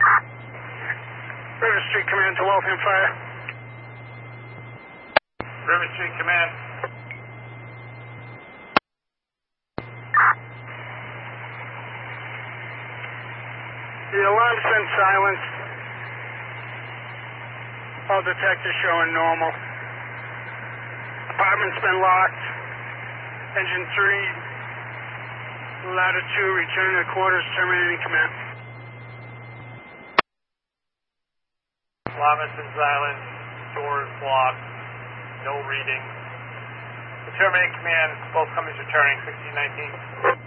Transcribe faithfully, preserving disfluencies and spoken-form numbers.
River Street Command to Waltham Fire. River Street Command. The alarm's been silenced. All detectors showing normal. Apartment's been locked. Engine three, ladder two, returning to quarters, terminating command. Alarm has been silent. Door is blocked. No reading. The terminating command, both companies returning, sixteen nineteen.